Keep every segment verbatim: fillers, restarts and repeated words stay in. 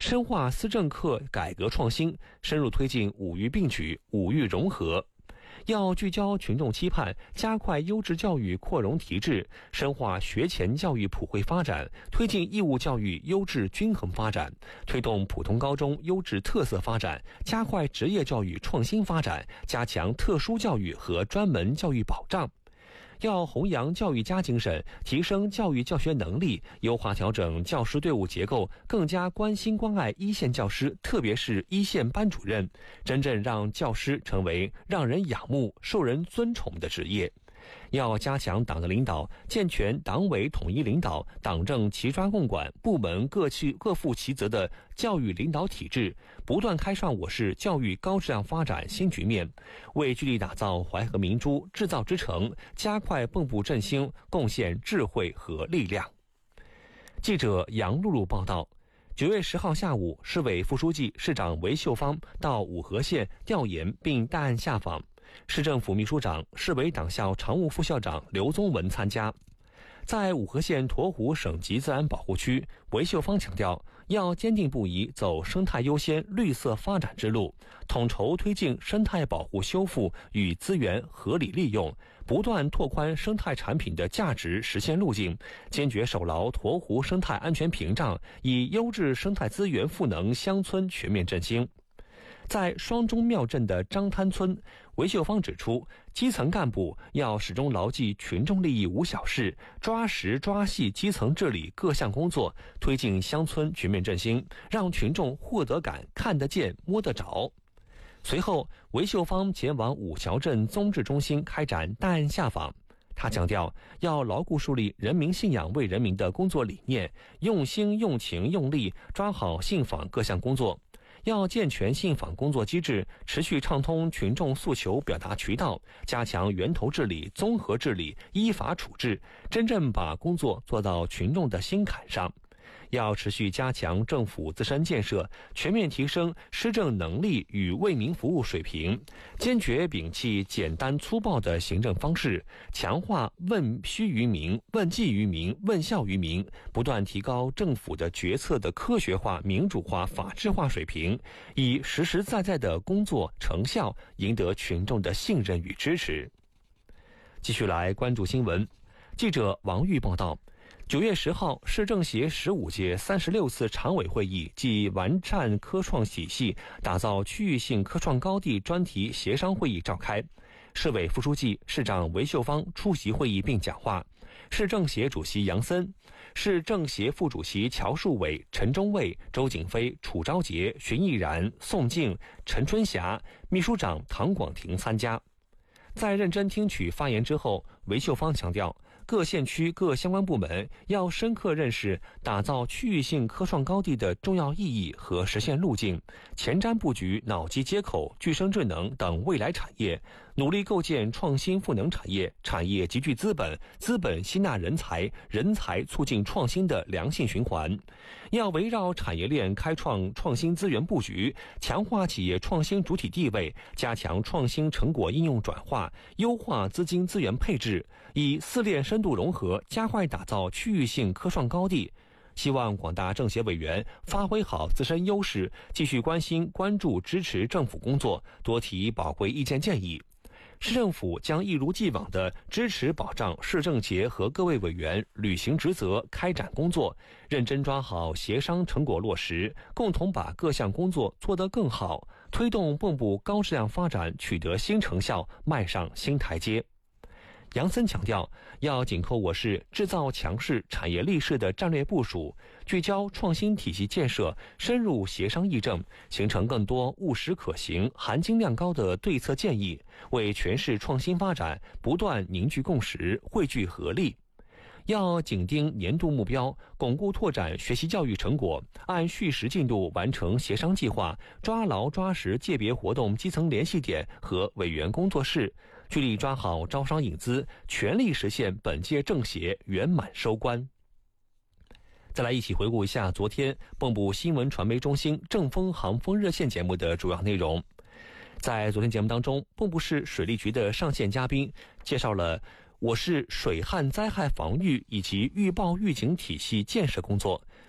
深化思政课改革创新，深入推进五育并举、五育融合。要聚焦群众期盼，加快优质教育扩容提质，深化学前教育普惠发展，推进义务教育优质均衡发展，推动普通高中优质特色发展，加快职业教育创新发展，加强特殊教育和专门教育保障。要弘扬教育家精神，提升教育教学能力，优化调整教师队伍结构，更加关心关爱一线教师，特别是一线班主任，真正让教师成为让人仰慕、受人尊崇的职业。要加强党的领导，健全党委统一领导、党政齐抓共管、部门各去各负其责的教育领导体制，不断开创我市教育高质量发展新局面，为聚力打造淮河明珠制造之城加快蚌埠振兴贡献智慧和力量。记者杨露露报道。九月十号下午，市委副书记、市长韦秀芳到五河县调研并带案下访，市政府秘书长、市委党校常务副校长刘宗文参加。在五河县沱湖省级自然保护区，韦秀芳强调，要坚定不移走生态优先、绿色发展之路，统筹推进生态保护修复与资源合理利用，不断拓宽生态产品的价值实现路径，坚决守牢沱湖生态安全屏障，以优质生态资源赋能乡村全面振兴。在双钟庙镇的张滩村，韦秀芳指出，基层干部要始终牢记群众利益无小事，抓实抓细基层治理各项工作，推进乡村全面振兴，让群众获得感、看得见、摸得着。随后，韦秀芳前往五桥镇综治中心开展带案下访。他强调，要牢固树立人民信仰为人民的工作理念，用心、用情、用力抓好信访各项工作。要健全信访工作机制，持续畅通群众诉求表达渠道，加强源头治理、综合治理、依法处置，真正把工作做到群众的心坎上。要持续加强政府自身建设，全面提升施政能力与为民服务水平，坚决摒弃简单粗暴的行政方式，强化问需于民、问计于民、问效于民，不断提高政府的决策的科学化、民主化、法治化水平，以实实在在的工作成效赢得群众的信任与支持。继续来关注新闻，记者王玉报道。九月十号，市政协十五届三十六次常委会议暨完善科创体系、打造区域性科创高地专题协商会议召开。市委副书记、市长韦秀芳出席会议并讲话，市政协主席杨森、市政协副主席乔树伟、陈忠卫、周景飞、楚昭杰、荀毅然、宋静、陈春霞，秘书长唐广庭参加。在认真听取发言之后，韦秀芳强调，各县区各相关部门要深刻认识打造区域性科创高地的重要意义和实现路径，前瞻布局脑机接口、具生智能等未来产业，努力构建创新赋能产业、产业集聚资本、资本吸纳人才、人才促进创新的良性循环。要围绕产业链开创创新资源布局，强化企业创新主体地位，加强创新成果应用转化，优化资金资源配置，以四链深度融合加快打造区域性科创高地。希望广大政协委员发挥好自身优势，继续关心、关注、支持政府工作，多提宝贵意见建议。市政府将一如既往地支持保障市政协和各位委员履行职责、开展工作，认真抓好协商成果落实，共同把各项工作做得更好，推动蚌埠高质量发展取得新成效，迈上新台阶。杨森强调，要紧扣我市制造强势、产业立势的战略部署，聚焦创新体系建设，深入协商议政，形成更多务实可行、含金量高的对策建议，为全市创新发展不断凝聚共识、汇聚合力。要紧盯年度目标，巩固拓展学习教育成果，按序时进度完成协商计划，抓牢抓实界别活动基层联系点和委员工作室，聚力抓好招商引资，全力实现本届政协圆满收官。再来一起回顾一下昨天蚌埠新闻传媒中心正风航风热线节目的主要内容。在昨天节目当中，蚌埠市水利局的上线嘉宾介绍了我市水旱灾害防御以及预报预警体系建设工作，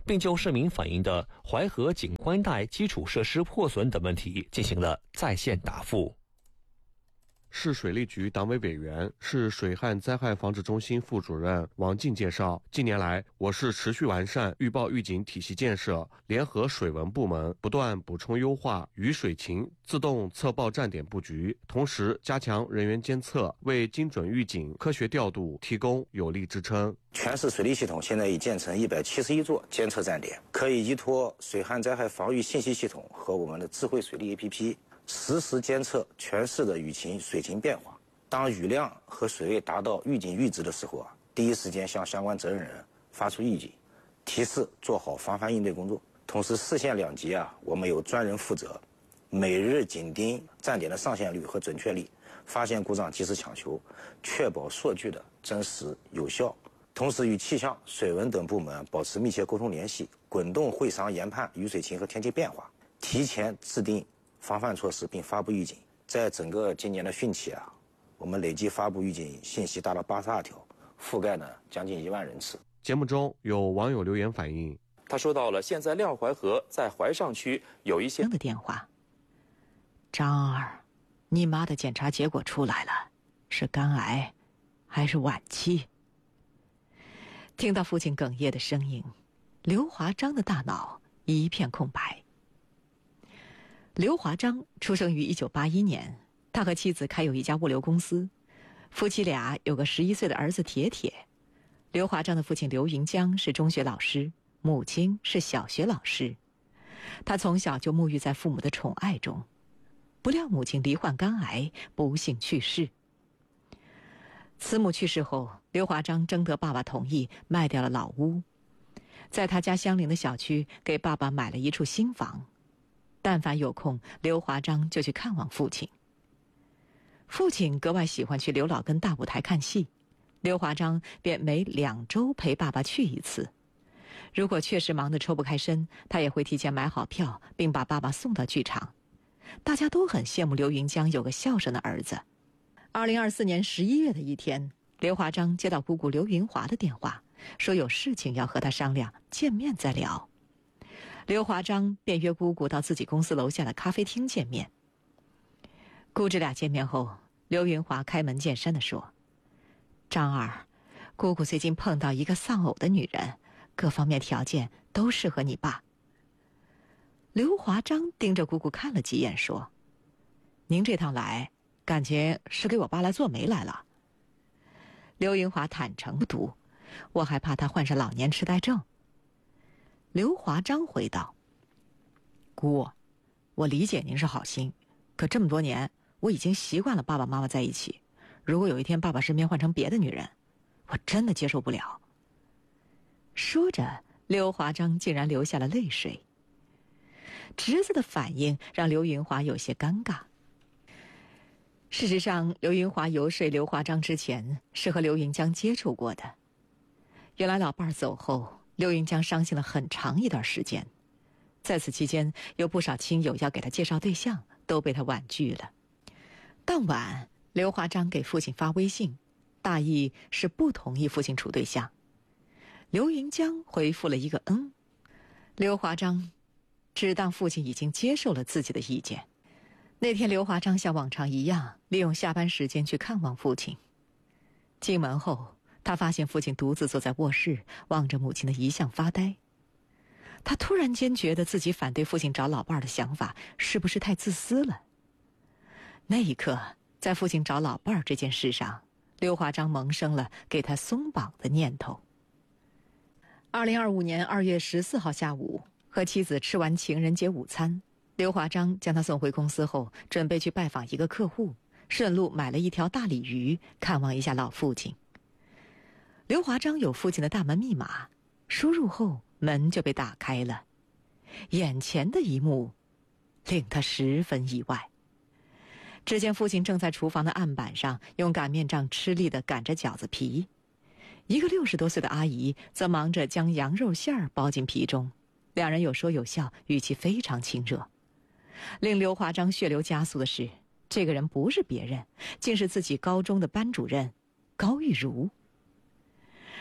并就市民反映的淮河景观带基础设施破损等问题进行了在线答复。 市水利局党委委员、市水旱灾害防治中心副主任王静介绍，近年来，我市持续完善预报预警体系建设，联合水文部门不断补充优化雨水情自动测报站点布局，同时加强人员监测，为精准预警、科学调度提供有力支撑。 全市水利系统现在已建成一百七十一座监测站点，可以依托水旱灾害防御信息系统和我们的智慧水利 A P P。实时监测全市的雨情、水情变化。当雨量和水位达到预警阈值的时候啊，第一时间向相关责任人发出预警，提示做好防范应对工作。同时，市县两级啊，我们有专人负责，每日紧盯站点的上线率和准确率，发现故障及时抢修，确保数据的真实有效。同时，与气象、水文等部门保持密切沟通联系，滚动会商研判雨水情和天气变化，提前制定防范措施并发布预警。在整个今年的汛期啊，我们累计发布预警信息达到八十二条，覆盖呢将近一万人次。 节目中有网友留言反映， 他说到了现在亮淮河在淮上区有一些的电话。张儿，你妈的检查结果出来了，是肝癌还是晚期？听到父亲哽咽的声音，刘华章的大脑一片空白。刘华章出生于一九八一年，他和妻子开有一家物流公司，夫妻俩有个十一岁的儿子铁铁。刘华章的父亲刘云江是中学老师，母亲是小学老师。他从小就沐浴在父母的宠爱中，不料母亲罹患肝癌，不幸去世。慈母去世后，刘华章征得爸爸同意，卖掉了老屋，在他家相邻的小区给爸爸买了一处新房。但凡有空，刘华章就去看望父亲。父亲格外喜欢去刘老根大舞台看戏，刘华章便每两周陪爸爸去一次。如果确实忙得抽不开身，他也会提前买好票，并把爸爸送到剧场。大家都很羡慕刘云江有个孝顺的儿子。二零二四年十一月的一天，刘华章接到姑姑刘云华的电话，说有事情要和他商量，见面再聊。刘华章便约姑姑到自己公司楼下的咖啡厅见面。姑侄俩见面后，刘云华开门见山地说：“张儿，姑姑最近碰到一个丧偶的女人，各方面条件都适合你爸。”刘华章盯着姑姑看了几眼，说：“您这趟来，感觉是给我爸来做媒来了。”刘云华坦诚不读：“我还怕他患上老年痴呆症。”刘华章回道：“姑，我理解您是好心，可这么多年我已经习惯了爸爸妈妈在一起，如果有一天爸爸身边换成别的女人，我真的接受不了。”说着，刘华章竟然流下了泪水。侄子的反应让刘云华有些尴尬。事实上，刘云华游说刘华章之前是和刘云江接触过的。原来老伴儿走后，刘云江伤心了很长一段时间，在此期间有不少亲友要给他介绍对象，都被他婉拒了。当晚，刘华章给父亲发微信，大意是不同意父亲处对象。刘云江回复了一个嗯，刘华章只当父亲已经接受了自己的意见。那天刘华章像往常一样，利用下班时间去看望父亲。进门后，他发现父亲独自坐在卧室，望着母亲的遗像发呆。他突然间觉得自己反对父亲找老伴儿的想法是不是太自私了。那一刻，在父亲找老伴儿这件事上，刘华章萌生了给他松绑的念头。二零二五年二月十四号下午，和妻子吃完情人节午餐，刘华章将他送回公司后，准备去拜访一个客户，顺路买了一条大鲤鱼，看望一下老父亲。刘华章有父亲的大门密码，输入后门就被打开了。眼前的一幕令他十分意外。只见父亲正在厨房的案板上用擀面杖吃力地擀着饺子皮，一个六十多岁的阿姨则忙着将羊肉馅儿包进皮中，两人有说有笑，语气非常亲热。令刘华章血流加速的是，这个人不是别人，竟是自己高中的班主任高玉如。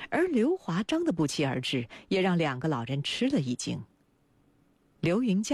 而刘华章的不期而至，也让两个老人吃了一惊。刘云江